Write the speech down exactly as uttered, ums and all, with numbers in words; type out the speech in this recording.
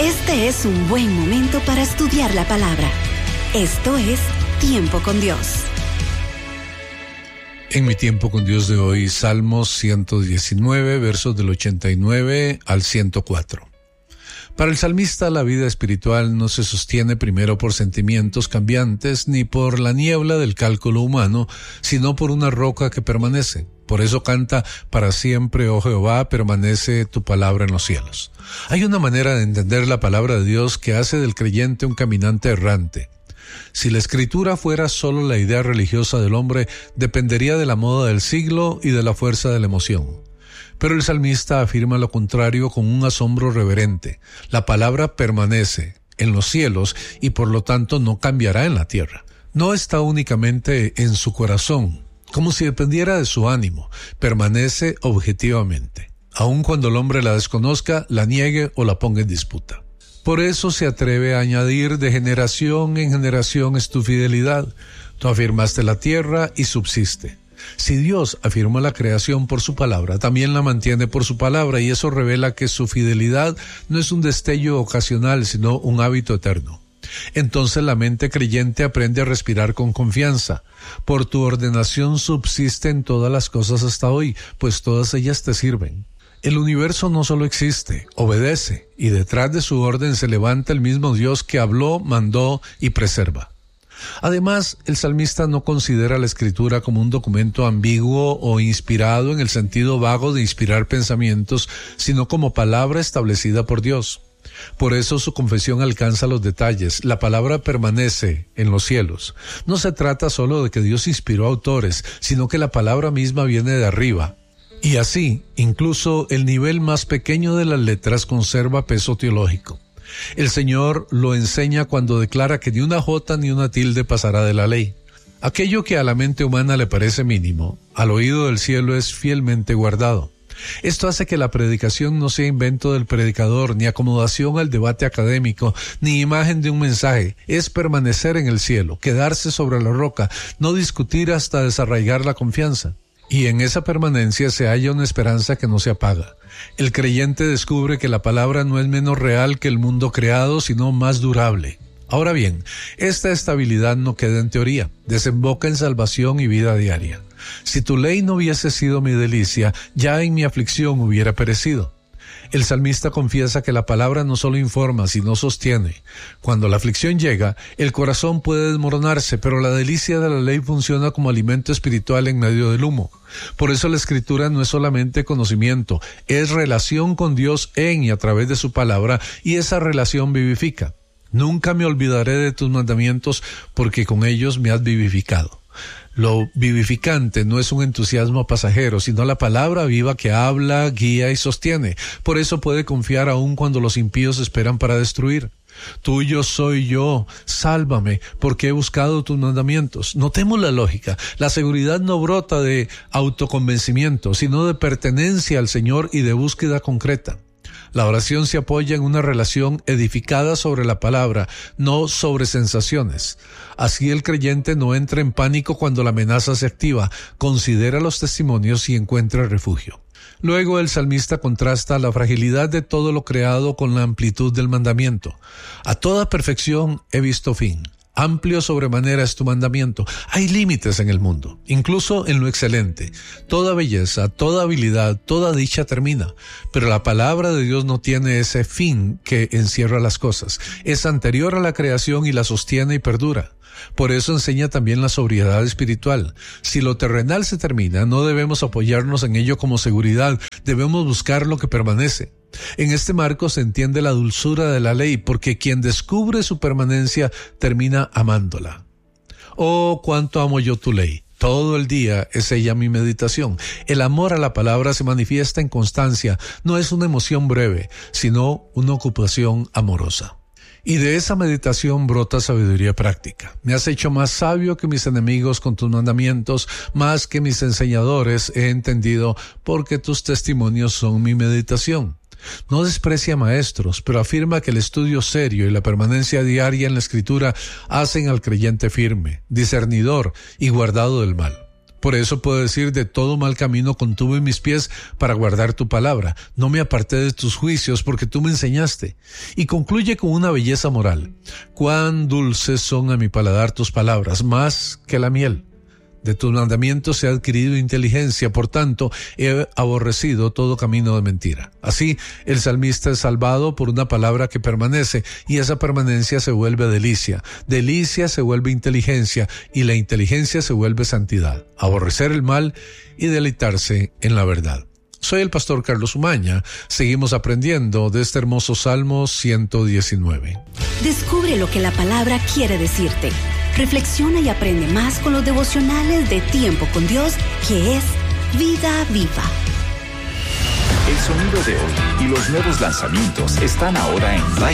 Este es un buen momento para estudiar la palabra. Esto es Tiempo con Dios. En mi tiempo con Dios de hoy, Salmos ciento diecinueve, versos del ochenta y nueve al ciento cuatro. Para el salmista, la vida espiritual no se sostiene primero por sentimientos cambiantes ni por la niebla del cálculo humano, sino por una roca que permanece. Por eso canta: para siempre, oh Jehová, permanece tu palabra en los cielos. Hay una manera de entender la palabra de Dios que hace del creyente un caminante errante. Si la escritura fuera solo la idea religiosa del hombre, dependería de la moda del siglo y de la fuerza de la emoción. Pero el salmista afirma lo contrario con un asombro reverente. La palabra permanece en los cielos y por lo tanto no cambiará en la tierra. No está únicamente en su corazón, como si dependiera de su ánimo. Permanece objetivamente, aun cuando el hombre la desconozca, la niegue o la ponga en disputa. Por eso se atreve a añadir: de generación en generación es tu fidelidad. Tú afirmaste la tierra y subsiste. Si Dios afirmó la creación por su palabra, también la mantiene por su palabra, y eso revela que su fidelidad no es un destello ocasional, sino un hábito eterno. Entonces la mente creyente aprende a respirar con confianza. Por tu ordenación subsisten todas las cosas hasta hoy, pues todas ellas te sirven. El universo no solo existe, obedece, y detrás de su orden se levanta el mismo Dios que habló, mandó y preserva. Además, el salmista no considera la escritura como un documento ambiguo o inspirado en el sentido vago de inspirar pensamientos, sino como palabra establecida por Dios. Por eso su confesión alcanza los detalles. La palabra permanece en los cielos. No se trata solo de que Dios inspiró autores, sino que la palabra misma viene de arriba. Y así, incluso el nivel más pequeño de las letras conserva peso teológico. El Señor lo enseña cuando declara que ni una jota ni una tilde pasará de la ley. Aquello que a la mente humana le parece mínimo, al oído del cielo es fielmente guardado. Esto hace que la predicación no sea invento del predicador, ni acomodación al debate académico, ni imagen de un mensaje. Es permanecer en el cielo, quedarse sobre la roca, no discutir hasta desarraigar la confianza. Y en esa permanencia se halla una esperanza que no se apaga. El creyente descubre que la palabra no es menos real que el mundo creado, sino más durable. Ahora bien, esta estabilidad no queda en teoría, desemboca en salvación y vida diaria. Si tu ley no hubiese sido mi delicia, ya en mi aflicción hubiera perecido. El salmista confiesa que la palabra no solo informa, sino sostiene. Cuando la aflicción llega, el corazón puede desmoronarse, pero la delicia de la ley funciona como alimento espiritual en medio del humo. Por eso la escritura no es solamente conocimiento, es relación con Dios en y a través de su palabra, y esa relación vivifica. Nunca me olvidaré de tus mandamientos, porque con ellos me has vivificado. Lo vivificante no es un entusiasmo pasajero, sino la palabra viva que habla, guía y sostiene. Por eso puede confiar aún cuando los impíos esperan para destruir. Tuyo soy yo, sálvame, porque he buscado tus mandamientos. Notemos la lógica. La seguridad no brota de autoconvencimiento, sino de pertenencia al Señor y de búsqueda concreta. La oración se apoya en una relación edificada sobre la palabra, no sobre sensaciones. Así el creyente no entra en pánico cuando la amenaza se activa, considera los testimonios y encuentra refugio. Luego el salmista contrasta la fragilidad de todo lo creado con la amplitud del mandamiento. A toda perfección he visto fin. Amplio sobremanera es tu mandamiento. Hay límites en el mundo, incluso en lo excelente. Toda belleza, toda habilidad, toda dicha termina. Pero la palabra de Dios no tiene ese fin que encierra las cosas. Es anterior a la creación y la sostiene y perdura. Por eso enseña también la sobriedad espiritual. Si lo terrenal se termina, no debemos apoyarnos en ello como seguridad. Debemos buscar lo que permanece. En este marco se entiende la dulzura de la ley, porque quien descubre su permanencia termina amándola. Oh, cuánto amo yo tu ley. Todo el día es ella mi meditación. El amor a la palabra se manifiesta en constancia. No es una emoción breve, sino una ocupación amorosa. Y de esa meditación brota sabiduría práctica. Me has hecho más sabio que mis enemigos con tus mandamientos, más que mis enseñadores he entendido, porque tus testimonios son mi meditación. No desprecia maestros, pero afirma que el estudio serio y la permanencia diaria en la escritura hacen al creyente firme, discernidor y guardado del mal. Por eso puedo decir, de todo mal camino contuve mis pies para guardar tu palabra. No me aparté de tus juicios porque tú me enseñaste. Y concluye con una belleza moral. Cuán dulces son a mi paladar tus palabras, más que la miel. De tus mandamientos he adquirido inteligencia, por tanto he aborrecido todo camino de mentira. Así, el salmista es salvado por una palabra que permanece, y esa permanencia se vuelve delicia. Delicia se vuelve inteligencia, y la inteligencia se vuelve santidad. Aborrecer el mal y deleitarse en la verdad. Soy el pastor Carlos Umaña. Seguimos aprendiendo de este hermoso Salmo ciento diecinueve. Descubre lo que la palabra quiere decirte. Reflexiona y aprende más con los devocionales de Tiempo con Dios, que es Vida Viva. El sonido de hoy y los nuevos lanzamientos están ahora en Live